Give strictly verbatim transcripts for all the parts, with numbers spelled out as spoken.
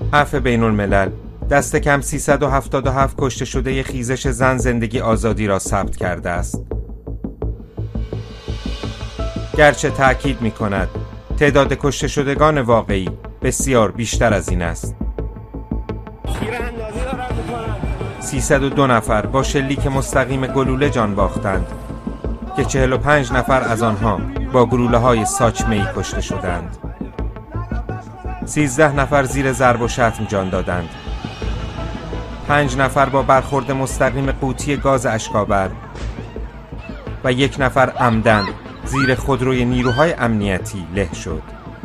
عفو بین الملل دست کم سیصد و هفتاد و هفت کشته شده خیزش زن زندگی آزادی را ثبت کرده است. گرچه تأکید می کند تعداد کشته شدگان واقعی بسیار بیشتر از این است. سیصد و دو نفر با شلیک مستقیم گلوله جان باختند که چهل و پنج نفر از آنها با گلوله های ساچمه‌ای کشته شدند. سیزده نفر زیر ضرب و شتم جان دادند. پنج نفر با برخورد مستقیم قوطی گاز اشک‌آور و یک نفر عمدن زیر خودروی نیروهای امنیتی له شد.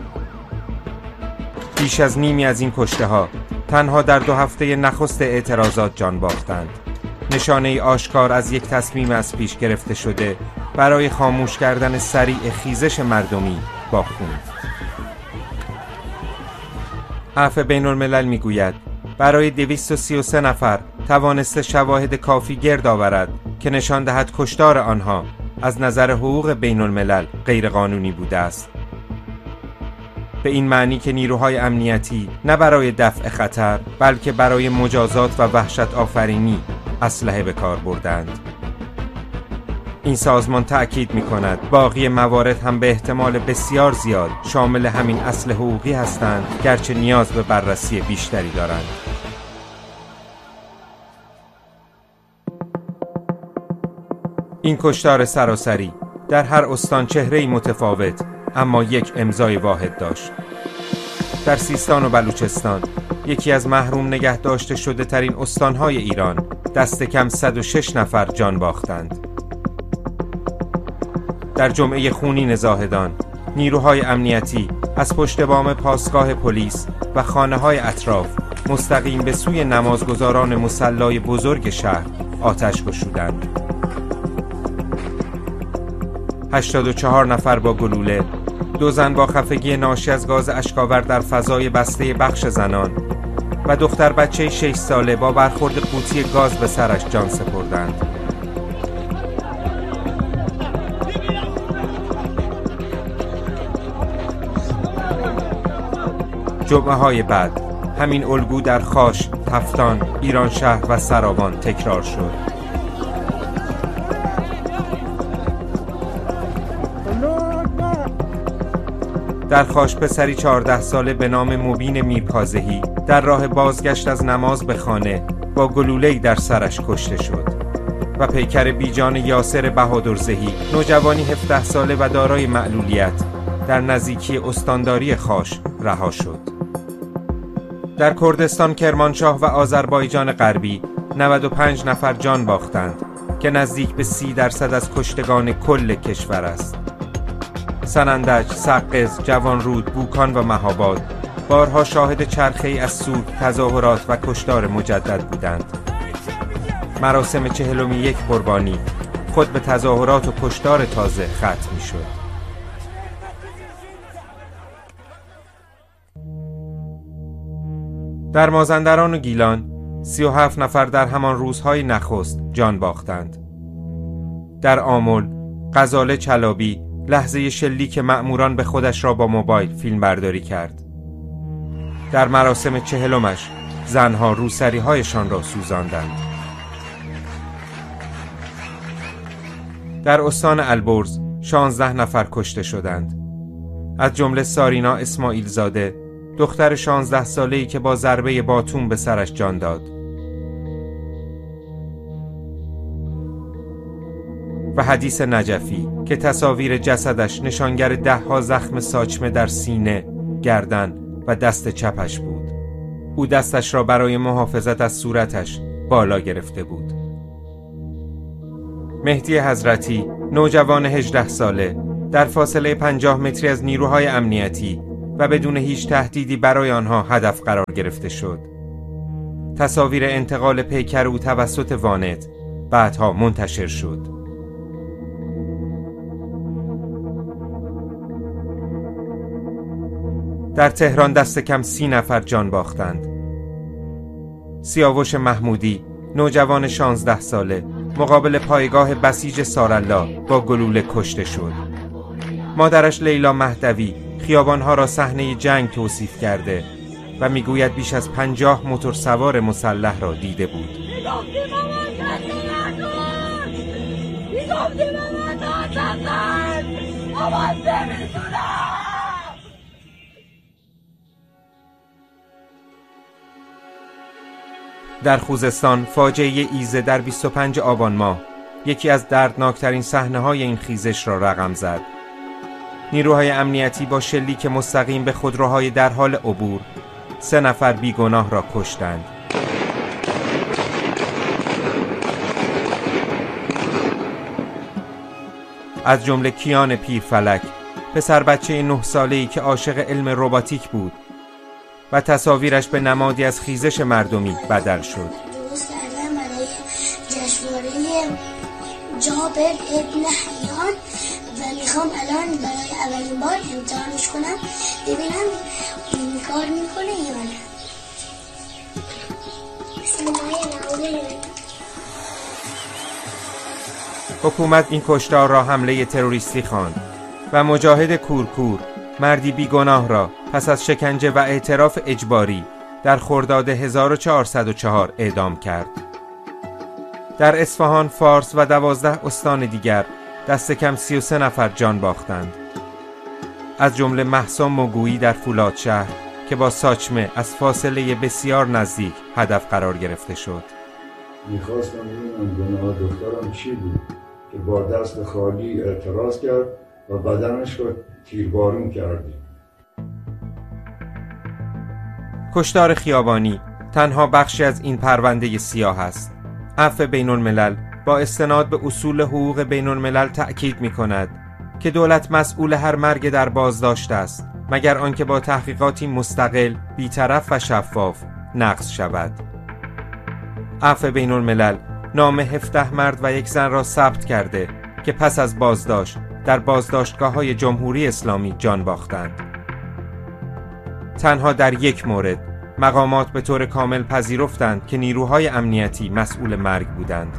بیش از نیمی از این کشته ها تنها در دو هفته نخست اعتراضات جان باختند. نشانه آشکار از یک تصمیم از پیش گرفته شده برای خاموش کردن سریع خیزش مردمی با خون. عفو بین الملل می گوید برای دویست و سی و سه نفر توانسته شواهد کافی گرد آورد که نشان دهد کشتار آنها از نظر حقوق بین الملل غیر قانونی بوده است. به این معنی که نیروهای امنیتی نه برای دفع خطر بلکه برای مجازات و وحشت آفرینی اسلحه به کار بردند. این سازمان تأکید می کند باقی موارد هم به احتمال بسیار زیاد شامل همین اصل حقوقی هستند، گرچه نیاز به بررسی بیشتری دارند. این کشتار سراسری در هر استان چهره‌ای متفاوت اما یک امضای واحد داشت. در سیستان و بلوچستان، یکی از محروم نگه داشته شده ترین استانهای ایران، دست کم صد و شش نفر جان باختند. در جمعه خونین زاهدان، نیروهای امنیتی از پشت بام پاسگاه پلیس و خانه‌های اطراف مستقیم به سوی نمازگزاران مصلای بزرگ شهر آتش گشودند. هشتاد و چهار نفر با گلوله، دو زن با خفگی ناشی از گاز اشک‌آور در فضای بسته بخش زنان و دختر بچه شش ساله با برخورد قوطی گاز به سرش جان سپردند. جمعه های بعد همین الگو در خاش، تفتان، ایرانشهر و سراوان تکرار شد. در خاش پسری چهارده ساله به نام مبین میرکاظهی در راه بازگشت از نماز به خانه با گلوله‌ای در سرش کشته شد و پیکر بیجان یاسر بهادرزهی نوجوانی هفده ساله و دارای معلولیت در نزدیکی استانداری خاش رها شد. در کردستان، کرمانشاه و آذربایجان غربی نود و پنج نفر جان باختند که نزدیک به سی درصد از کشتگان کل کشور است. سنندج، سقز، جوانرود، بوکان و مهاباد بارها شاهد چرخه‌ای از سود، تظاهرات و کشتار مجدد بودند. مراسم چهلمی یک قربانی خود به تظاهرات و کشتار تازه ختم می‌شد. در مازندران و گیلان سی و هفت نفر در همان روزهای نخست جان باختند. در آمل، غزاله چلابی لحظه شلیک مأموران به خودش را با موبایل فیلم برداری کرد. در مراسم چهلمش زنها روسری هایشان را سوزاندند. در استان البرز شانزده نفر کشته شدند، از جمله سارینا اسماعیل زاده، دختر شانزده ساله‌ای که با ضربه باتون به سرش جان داد. و حدیث نجفی که تصاویر جسدش نشانگر ده ها زخم ساچمه در سینه، گردن و دست چپش بود. او دستش را برای محافظت از صورتش بالا گرفته بود. مهدی حضرتی، نوجوان هجده ساله، در فاصله پنجاه متری از نیروهای امنیتی و بدون هیچ تهدیدی برای آنها هدف قرار گرفته شد. تصاویر انتقال پیکر او توسط وانت بعدها منتشر شد. در تهران دست کم سی نفر جان باختند. سیاوش محمودی، نوجوان شانزده ساله، مقابل پایگاه بسیج سارالله با گلوله کشته شد. مادرش لیلا مهدوی خیابانها را صحنه جنگ توصیف کرده و میگوید بیش از پنجاه موتور سوار مسلح را دیده بود. در خوزستان فاجعه ایزه در بیست و پنج آبان ماه یکی از دردناکترین صحنه‌های این خیزش را رقم زد. نیروهای امنیتی با شلیک مستقیم به خودروهای در حال عبور سه نفر بیگناه را کشتند. از جمله کیان پیرفلک، پسر بچه نه ساله‌ای که عاشق علم رباتیک بود و تصاویرش به نمادی از خیزش مردمی بدل شد. درست کردم برای جشنواره جابر ابن حیان و میخوام الان برای اولین بار امتحانش کنم ببینم این کار میکنه یا نه. بسم الله الرحمن الرحیم. حکومت این کشتار را حمله تروریستی خواند و مجاهد کورکور، مردی بیگناه را پس از شکنجه و اعتراف اجباری در خرداد هزار و چهارصد و چهار اعدام کرد. در اصفهان، فارس و دوازده استان دیگر دست کم سی و سه نفر جان باختند، از جمله مهسا مگویی در فولادشهر که با ساچمه از فاصله بسیار نزدیک هدف قرار گرفته شد. میخواستم ببینم گناه دخترم چی بود که با دست خالی اعتراض کرد و بدنش رو تیربارون کردیم. کشتار خیابانی تنها بخشی از این پرونده سیاه است. عفو بین الملل با استناد به اصول حقوق بین الملل تأکید می کند که دولت مسئول هر مرگ در بازداشت است مگر آنکه با تحقیقاتی مستقل، بی‌طرف و شفاف نقض شود. عفو بین الملل نام هفده مرد و یک زن را ثبت کرده که پس از بازداشت در بازداشتگاه‌های جمهوری اسلامی جان باختند. تنها در یک مورد مقامات به طور کامل پذیرفتند که نیروهای امنیتی مسئول مرگ بودند.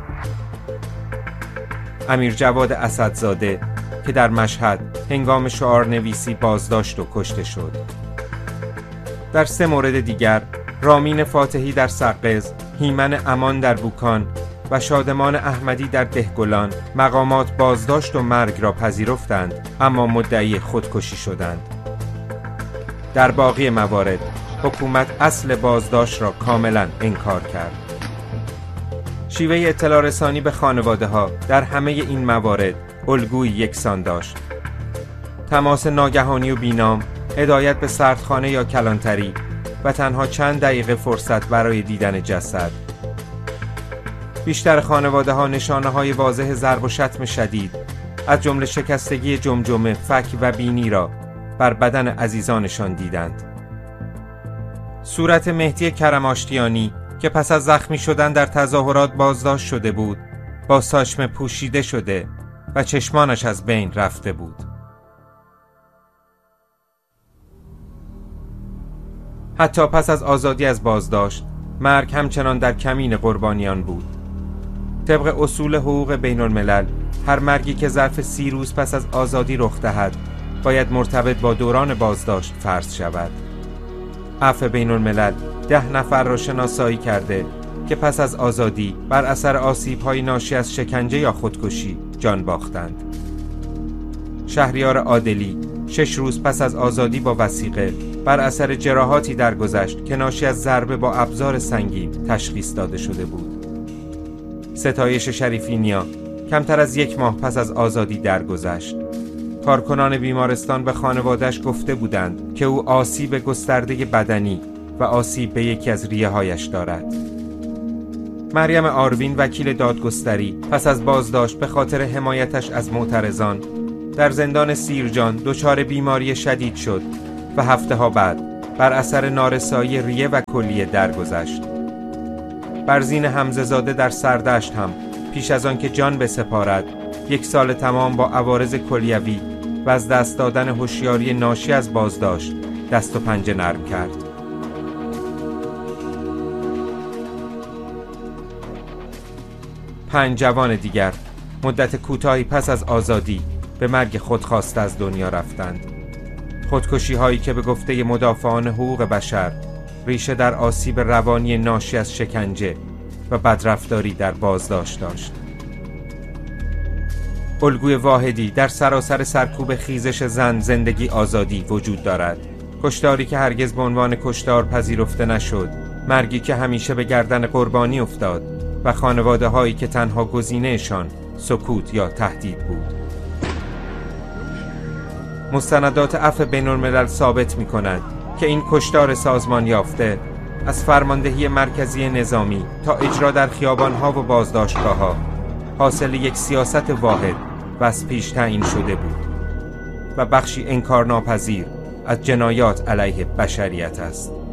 امیر جواد اسدزاده که در مشهد هنگام شعار نویسی بازداشت و کشته شد. در سه مورد دیگر رامین فاتحی در سقز، هیمن امان در بوکان و شادمان احمدی در دهگلان مقامات بازداشت و مرگ را پذیرفتند اما مدعی خودکشی شدند. در باقی موارد حکومت اصل بازداشت را کاملا انکار کرد. شیوه اطلاع رسانی به خانواده ها در همه این موارد الگویی یکسان داشت. تماس ناگهانی و بینام، هدایت به سردخانه یا کلانتری و تنها چند دقیقه فرصت برای دیدن جسد. بیشتر خانواده ها نشانه های واضح ضرب و شتم شدید از جمله شکستگی جمجمه، فک و بینی را بر بدن عزیزانشان دیدند. صورت مهدی کرم آشتیانی که پس از زخمی شدن در تظاهرات بازداشت شده بود با ساچمه پوشیده شده و چشمانش از بین رفته بود. حتی پس از آزادی از بازداشت مرگ همچنان در کمین قربانیان بود. طبق اصول حقوق بین الملل هر مرگی که ظرف سی روز پس از آزادی رخ دهد باید مرتبط با دوران بازداشت فرض شود. عفو بین الملل ده نفر را شناسایی کرده که پس از آزادی بر اثر آسیب‌های ناشی از شکنجه یا خودکشی جان باختند. شهریار عادلی شش روز پس از آزادی با وثیقه بر اثر جراحاتی درگذشت که ناشی از ضربه با ابزار سنگین تشخیص داده شده بود. ستایش شریفی نیا کمتر از یک ماه پس از آزادی درگذشت. کارکنان بیمارستان به خانواده‌اش گفته بودند که او آسیب گسترده بدنی و آسیب به یکی از ریه‌هایش دارد. مریم آروین وکیل دادگستری پس از بازداشت به خاطر حمایتش از معترضان در زندان سیرجان دچار بیماری شدید شد و هفته ها بعد بر اثر نارسایی ریه و کلیه درگذشت. برزین حمزه زاده در سردشت هم پیش از آن که جان بسپارد یک سال تمام با عوارض کلیوی و از دست دادن هوشیاری ناشی از بازداشت دست و پنجه نرم کرد. پنج جوان دیگر مدت کوتاهی پس از آزادی به مرگ خودخواسته از دنیا رفتند. خودکشی هایی که به گفته مدافعان حقوق بشر ریشه در آسیب روانی ناشی از شکنجه و بدرفتاری در بازداشت داشت. الگوی واحدی در سراسر سرکوب خیزش زن، زندگی، آزادی وجود دارد. کشتاری که هرگز به عنوان کشتار پذیرفته نشد، مرگی که همیشه به گردن قربانی افتاد و خانواده هایی که تنها گزینه‌شان سکوت یا تهدید بود. مستندات عفو بین الملل ثابت می کند که این کشتار سازمان یافته از فرماندهی مرکزی نظامی تا اجرا در خیابانها و بازداشتگاه‌ها حاصل یک سیاست واحد و از پیش تعیین شده بود و بخشی انکارناپذیر از جنایات علیه بشریت است.